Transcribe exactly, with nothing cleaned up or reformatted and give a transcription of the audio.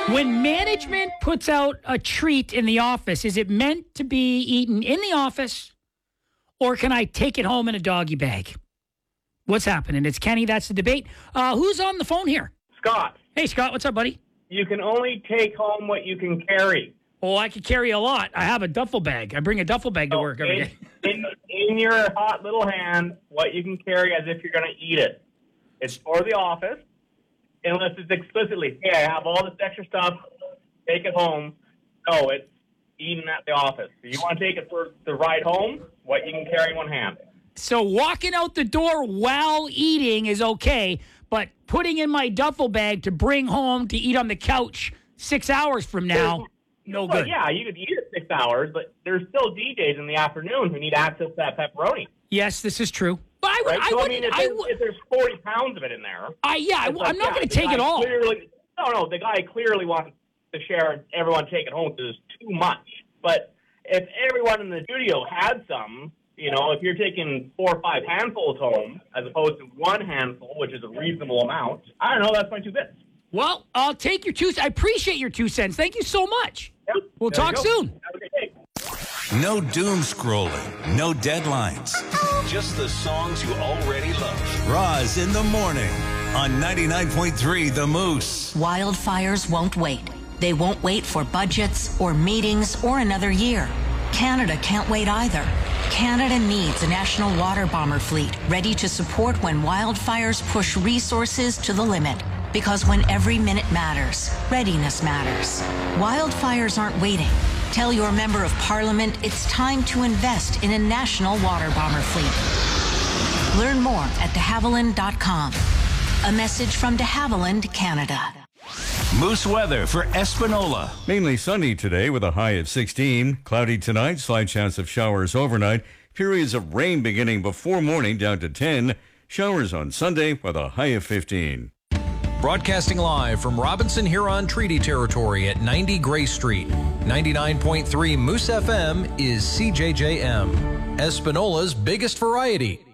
When management puts out a treat in the office, is it meant to be eaten in the office, or can I take it home in a doggy bag? What's happening? It's Kenny. That's the debate. Uh, who's on the phone here? Scott. Hey, Scott. What's up, buddy? You can only take home what you can carry. Oh, I could carry a lot. I have a duffel bag. I bring a duffel bag to so work every in, day. in, in your hot little hand, what you can carry as if you're going to eat it. It's for the office, unless it's explicitly, hey, I have all this extra stuff, take it home. No, it's eaten at the office. If you want to take it for the ride home, what you can carry in one hand. So walking out the door while eating is okay, but putting in my duffel bag to bring home to eat on the couch six hours from now, no well, good. Yeah, you could eat it six hours, but there's still D Js in the afternoon who need access to that pepperoni. Yes, this is true. But I, right? I, so, I I mean, if, I, there's, if there's forty pounds of it in there. I, yeah, I, like, I'm not yeah, going to the take guy it all. Clearly, no, no, the guy clearly wants to share everyone take it home because it's too much. But if everyone in the studio had some, you know, if you're taking four or five handfuls home as opposed to one handful, which is a reasonable amount, I don't know, that's my two bits. Well, I'll take your two. I appreciate your two cents. Thank you so much. Yep. We'll There talk you go. soon. Have a good day. No doom scrolling, no deadlines. Just the songs you already love. Roz in the morning on ninety-nine point three The Moose. Wildfires won't wait. They won't wait for budgets or meetings or another year. Canada can't wait either. Canada needs a national water bomber fleet ready to support when wildfires push resources to the limit. Because when every minute matters, readiness matters. Wildfires aren't waiting. Tell your member of parliament it's time to invest in a national water bomber fleet. Learn more at de havilland dot com. A message from de Havilland, Canada. Moose weather for Espanola. Mainly sunny today with a high of sixteen. Cloudy tonight, slight chance of showers overnight. Periods of rain beginning before morning down to ten. Showers on Sunday with a high of fifteen. Broadcasting live from Robinson Huron Treaty Territory at ninety Gray Street. ninety-nine point three Moose F M is C J J M, Espanola's biggest variety.